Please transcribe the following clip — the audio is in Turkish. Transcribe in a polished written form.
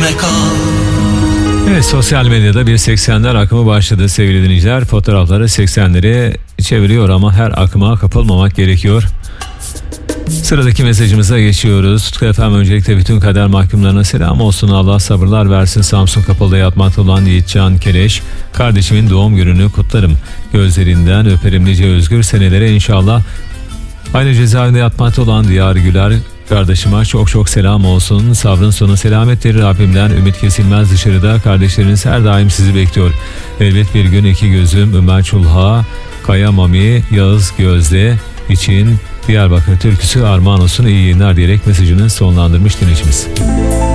benimle kal. Evet, sosyal medyada bir 80'ler akımı başladı sevgili dinleyiciler. Fotoğrafları 80'leri çeviriyor ama her akıma kapılmamak gerekiyor. Sıradaki mesajımıza geçiyoruz. Tutku efendim, öncelikle bütün kader mahkumlarına selam olsun. Allah sabırlar versin. Samsun Kapalı'da yatmakta olan Yiğitcan Keleş. Kardeşimin doğum gününü kutlarım. Gözlerinden öperim nice özgür senelere inşallah. Aynı cezaevinde yatmakta olan Diyar Güler kardeşime çok çok selam olsun. Sabrın sonu selamettir. Rabbimden ümit kesilmez dışarıda. Kardeşleriniz her daim sizi bekliyor. Elbet bir gün iki gözüm Ömer Çulha, Kaya Mami, Yağız Gözde için Diyarbakır türküsü armağan olsun, iyi yayınlar diyerek mesajını sonlandırmış dinleyicimiz.